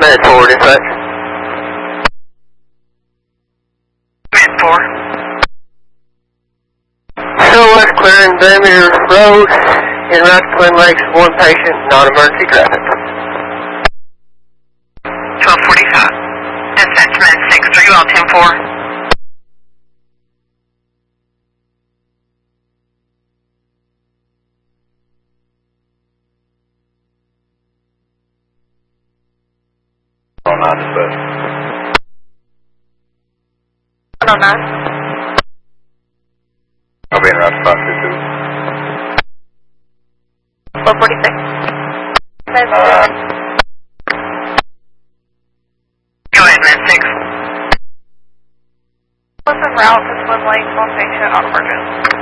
Minute 4, dispatch. Minute 4. Silhouette clearing Vandermeer Road in route to Twin Lakes, one patient, non-emergency traffic. 12:45. Dispatch minute 6. Are you all 10-4? On dispatch. 109. I'll be in route to 522. 446. Go ahead, minute 6. What's en route to Twin Lakes, one patient on emergency.